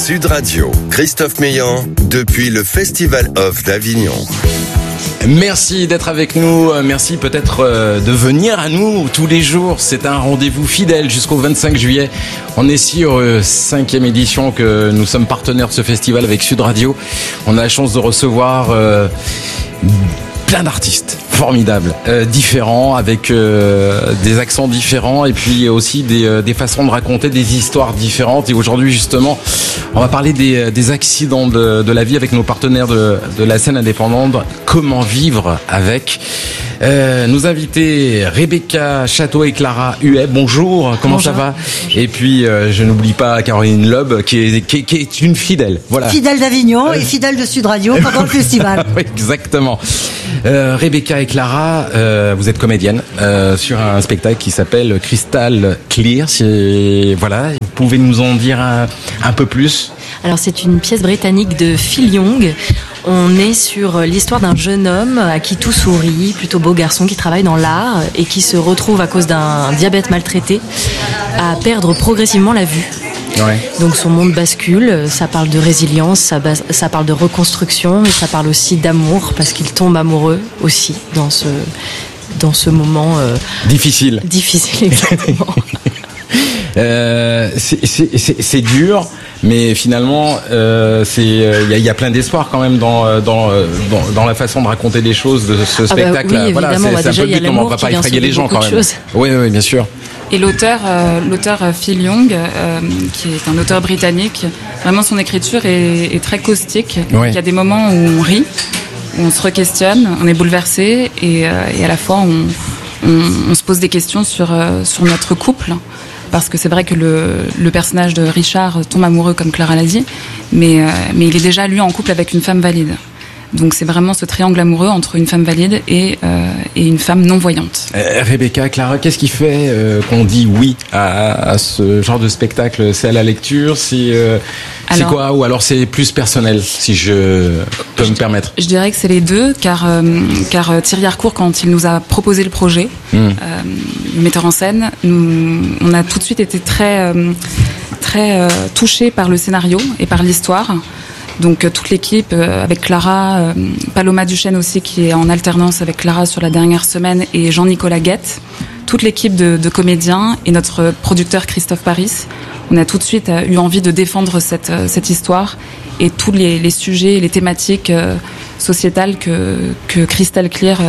Sud Radio, Christophe Meillan, depuis le Festival Off d'Avignon. Merci d'être avec nous, merci peut-être de venir à nous tous les jours. C'est un rendez-vous fidèle jusqu'au 25 juillet. On est sur 5e édition que nous sommes partenaires de ce festival avec Sud Radio. On a la chance de recevoir plein d'artistes formidables, différents, avec des accents différents et puis aussi des façons de raconter des histoires différentes. Et aujourd'hui justement, on va parler des accidents de la vie avec nos partenaires de la scène indépendante. Comment vivre avec nos invités Rebecca Château et Clara Huet. Bonjour, comment Bonjour. Ça va? Et puis je n'oublie pas Caroline Loeb qui est une fidèle. Voilà. Fidèle d'Avignon et fidèle de Sud Radio pendant le festival. Oui, exactement. Rebecca et Clara, vous êtes comédienne sur un spectacle qui s'appelle Crystal Clear. Voilà, vous pouvez nous en dire un peu plus? Alors c'est une pièce britannique de Phil Young. On est sur l'histoire d'un jeune homme à qui tout sourit, plutôt beau garçon qui travaille dans l'art et qui se retrouve à cause d'un diabète maltraité à perdre progressivement la vue. Ouais. Donc son monde bascule, ça parle de résilience, ça parle de reconstruction et ça parle aussi d'amour parce qu'il tombe amoureux aussi dans ce moment difficile. Difficile, exactement. C'est dur, mais finalement, il y a plein d'espoir quand même dans la façon de raconter les choses de ce spectacle. Oui, voilà, c'est un peu le but, on va pas effrayer les gens quand même. Oui, bien sûr. Et l'auteur Phil Young, qui est un auteur britannique, vraiment son écriture est très caustique. Ouais. Il y a des moments où on rit, où on se re-questionne, on est bouleversé et à la fois on se pose des questions sur notre couple. Parce que c'est vrai que le personnage de Richard tombe amoureux, comme Clara l'a dit, mais il est déjà, lui, en couple avec une femme valide. Donc c'est vraiment ce triangle amoureux entre une femme valide et une femme non-voyante. Rebecca, Clara, qu'est-ce qui fait qu'on dit oui à ce genre de spectacle? C'est à la lecture, c'est quoi? Ou alors c'est plus personnel, si je peux me permettre? Je dirais que c'est les deux, car Thierry Harcourt, quand il nous a proposé le projet, le metteur en scène, on a tout de suite été très touchés par le scénario et par l'histoire. Donc toute l'équipe avec Clara, Paloma Duchesne aussi qui est en alternance avec Clara sur la dernière semaine et Jean-Nicolas Guette, toute l'équipe de comédiens et notre producteur Christophe Paris, on a tout de suite eu envie de défendre cette histoire et tous les sujets et les thématiques sociétales que Crystal Clear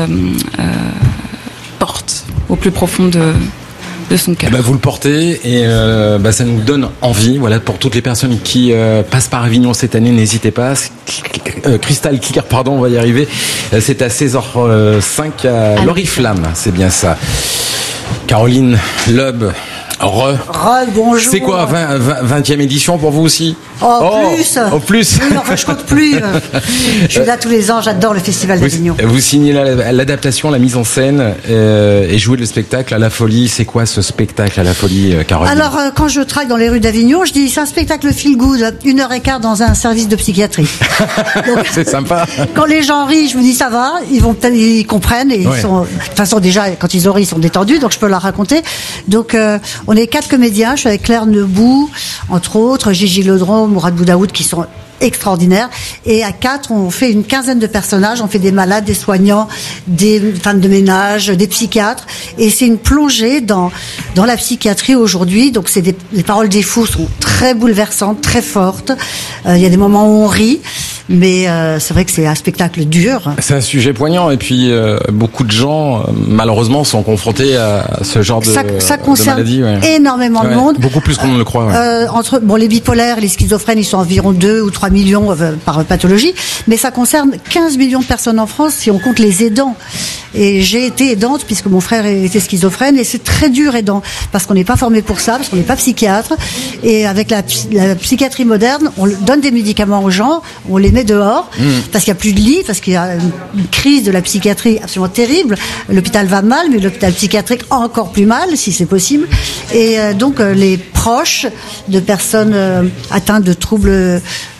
porte au plus profond de son cœur. Vous le portez et ça nous donne envie. Voilà, pour toutes les personnes qui passent par Avignon cette année, n'hésitez pas. Crystal Clear, pardon, on va y arriver. C'est à 16h05 à l'Oriflamme, c'est bien ça. Caroline Loeb. Bonjour. C'est quoi, 20e édition pour vous aussi? Plus. Oui, enfin, je compte plus. Je suis là tous les ans, j'adore le Festival d'Avignon. Vous signez l'adaptation, la mise en scène et jouez le spectacle à la Folie. C'est quoi ce spectacle à la Folie, Caroline? Alors, quand je travaille dans les rues d'Avignon, je dis c'est un spectacle feel good, 1h15 dans un service de psychiatrie. Donc, c'est sympa. Quand les gens rient, je me dis ça va, ils comprennent et ils sont, de toute façon déjà quand ils ont ri, ils sont détendus, donc je peux leur raconter. Donc on est 4 comédiens, je suis avec Claire Nebout, entre autres, Gigi Ledron, Mourad Boudaoud, qui sont extraordinaires. Et à 4, on fait une quinzaine de personnages. On fait des malades, des soignants, des femmes de ménage, des psychiatres. Et c'est une plongée dans la psychiatrie aujourd'hui. Donc les paroles des fous sont très bouleversantes, très fortes. Il y a des moments où on rit. Mais c'est vrai que c'est un spectacle dur. C'est un sujet poignant et puis beaucoup de gens malheureusement sont confrontés à ce genre ça concerne de maladie. Énormément de monde. Beaucoup plus qu'on ne le croit. Les bipolaires, les schizophrènes, ils sont environ 2 ou 3 millions par pathologie, mais ça concerne 15 millions de personnes en France si on compte les aidants. Et j'ai été aidante puisque mon frère était schizophrène et c'est très dur aidant parce qu'on n'est pas formé pour ça, parce qu'on n'est pas psychiatre. Et avec la psychiatrie moderne, on donne des médicaments aux gens, on les met dehors parce qu'il n'y a plus de lits, parce qu'il y a une crise de la psychiatrie absolument terrible. L'hôpital va mal, mais l'hôpital psychiatrique encore plus mal, si c'est possible. Et donc les proches de personnes atteintes de troubles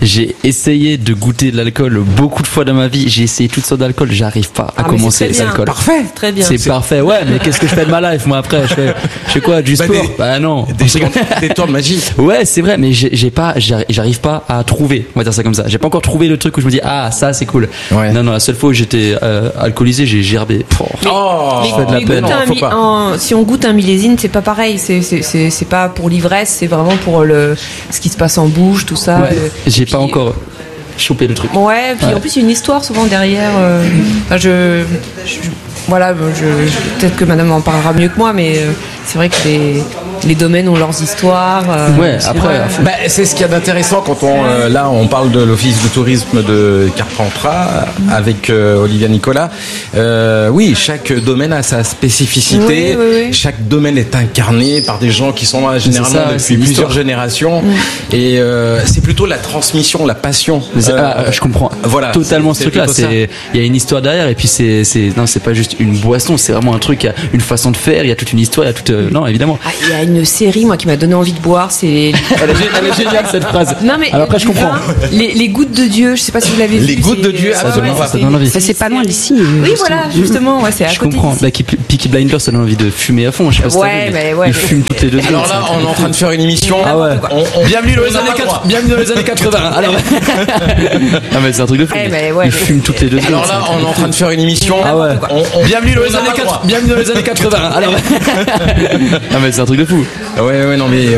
J'ai essayé de goûter de l'alcool beaucoup de fois dans ma vie. J'ai essayé toutes sortes d'alcool. J'arrive pas à commencer les alcools. Parfait. Très bien. C'est parfait. Ouais, mais qu'est-ce que je fais de ma life moi après? Je fais quoi? Du sport? Non. Des tours de magie. Ouais, c'est vrai, mais j'arrive pas à trouver. On va dire ça comme ça. J'ai pas encore trouvé le truc où je me dis ça c'est cool. Ouais. Non, la seule fois où j'étais alcoolisé, j'ai gerbé. Ça fait de la peine. Si on goûte un millésime, c'est pas pareil. C'est pas pour l'ivresse, c'est vraiment pour ce qui se passe en bouche, tout ça. Ouais. J'ai pas encore chopé le truc. Ouais, puis en plus il y a une histoire souvent derrière. Voilà, peut-être que madame en parlera mieux que moi, mais c'est vrai que les domaines ont leurs histoires. C'est ce qu'il y a d'intéressant quand on parle de l'office de tourisme de Carpentras avec Olivia Nicolas. Oui, chaque domaine a sa spécificité. Oui. Chaque domaine est incarné par des gens qui sont là généralement depuis plusieurs générations. Et c'est plutôt la transmission, la passion. Je comprends. Voilà, totalement ce truc-là. Il y a une histoire derrière, et puis c'est pas juste une boisson, c'est vraiment un truc. Il y a une façon de faire, il y a toute une histoire, il y a toute. Non, évidemment. Il y a une série, moi, qui m'a donné envie de boire. Elle est géniale cette phrase. Non, mais alors après, je comprends. Les gouttes de Dieu, je sais pas si vous l'avez vu. Les gouttes de Dieu, ça donne envie. C'est pas loin d'ici. Oui, voilà, justement, c'est à côté. Je comprends. Peaky Blinders, ça donne envie de fumer à fond. Je sais pas si ils fument toutes les 2 secondes. Alors là, on est en train de faire une émission. Ah ouais. Bienvenue dans les années 80. Alors. Ah mais c'est un truc de fou. Ils fument toutes les 2 secondes. Alors là, on est en train de faire une émission. Ah ouais. Bienvenue dans les années 80. Alors. Ah mais c'est un truc de fou. Ouais, non mais